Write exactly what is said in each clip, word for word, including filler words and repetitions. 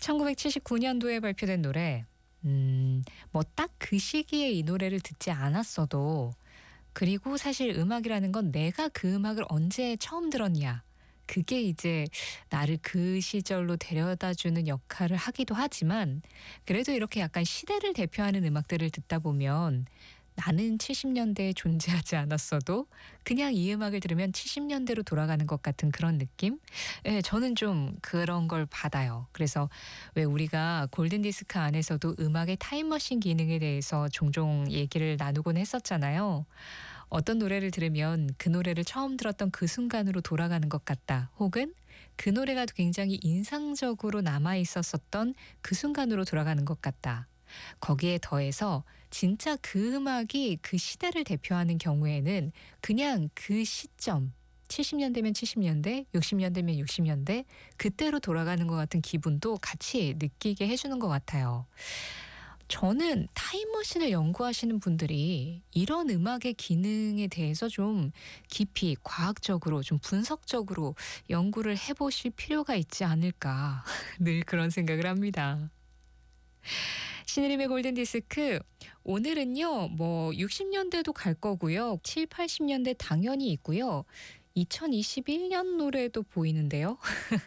천구백칠십구 년도에 발표된 노래. 음, 뭐 딱 그 시기에 이 노래를 듣지 않았어도, 그리고 사실 음악이라는 건 내가 그 음악을 언제 처음 들었냐, 그게 이제 나를 그 시절로 데려다주는 역할을 하기도 하지만, 그래도 이렇게 약간 시대를 대표하는 음악들을 듣다 보면 나는 칠십 년대에 존재하지 않았어도 그냥 이 음악을 들으면 칠십 년대로 돌아가는 것 같은 그런 느낌? 예, 저는 좀 그런 걸 받아요. 그래서 왜 우리가 골든디스크 안에서도 음악의 타임머신 기능에 대해서 종종 얘기를 나누곤 했었잖아요. 어떤 노래를 들으면 그 노래를 처음 들었던 그 순간으로 돌아가는 것 같다. 혹은 그 노래가 굉장히 인상적으로 남아있었었던 그 순간으로 돌아가는 것 같다. 거기에 더해서 진짜 그 음악이 그 시대를 대표하는 경우에는 그냥 그 시점, 칠십 년대면 칠십 년대, 육십 년대면 육십 년대, 그때로 돌아가는 것 같은 기분도 같이 느끼게 해주는 것 같아요. 저는 타임머신을 연구하시는 분들이 이런 음악의 기능에 대해서 좀 깊이 과학적으로, 좀 분석적으로 연구를 해보실 필요가 있지 않을까 늘 그런 생각을 합니다. 신혜림의 골든디스크, 오늘은요 뭐 육십 년대도 갈 거고요, 칠, 팔십 년대 당연히 있고요, 이천이십일 년 노래도 보이는데요.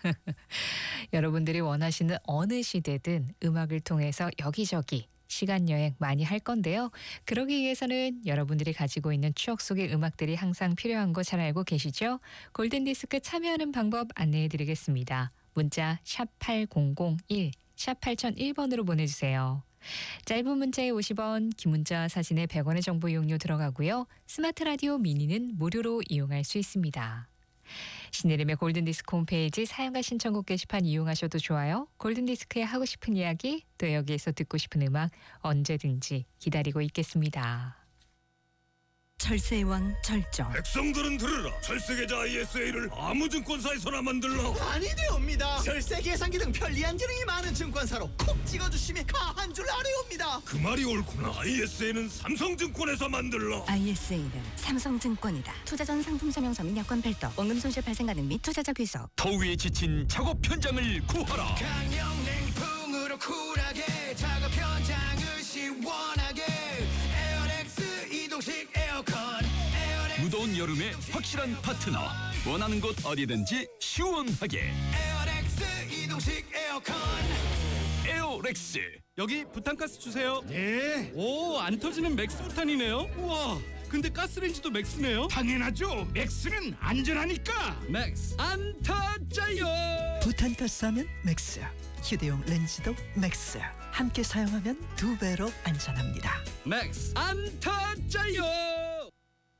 여러분들이 원하시는 어느 시대든 음악을 통해서 여기저기 시간여행 많이 할 건데요. 그러기 위해서는 여러분들이 가지고 있는 추억 속의 음악들이 항상 필요한 거 잘 알고 계시죠? 골든디스크 참여하는 방법 안내해드리겠습니다. 문자 샵 팔공공일, 샵 팔공공일 번으로 보내주세요. 짧은 문자에 오십 원, 긴 문자 사진에 백 원의 정보 이용료 들어가고요. 스마트 라디오 미니는 무료로 이용할 수 있습니다. 신혜림의 골든디스크 홈페이지 사연과 신청곡 게시판 이용하셔도 좋아요. 골든디스크에 하고 싶은 이야기, 또 여기에서 듣고 싶은 음악 언제든지 기다리고 있겠습니다. 절세의 왕 절정. 백성들은 들으라. 절세계좌 아이에스에이를 아무 증권사에서나 만들라. 아니 되옵니다. 절세 계산기 등 편리한 기능이 많은 증권사로 콕 찍어주시면 가한 줄 아래옵니다. 그 말이 옳구나. 아이에스에이는 삼성증권에서 만들라. 아이에스에이는 삼성증권이다. 투자 전 상품 설명서 및 약관 별도, 원금 손실 발생 가능 및 투자자 귀속. 더위에 지친 작업 현장을 구하라. 강력 냉풍으로 쿨하게 작업 현장을 시원하게 에어렉스 이동식 에어컨. 무더운 여름에 확실한 파트너. 원하는 곳 어디든지 시원하게. 에어렉스 이동식 에어컨. 에어렉스. 여기 부탄가스 주세요. 네. 오, 안 터지는 맥스 부탄이네요. 우와, 근데 가스레인지도 맥스네요. 당연하죠. 맥스는 안전하니까. 맥스 안 터져요. 부탄가스 하면 맥스, 휴대용 렌즈도 맥스. 함께 사용하면 두 배로 안전합니다. 맥스 안 터져요.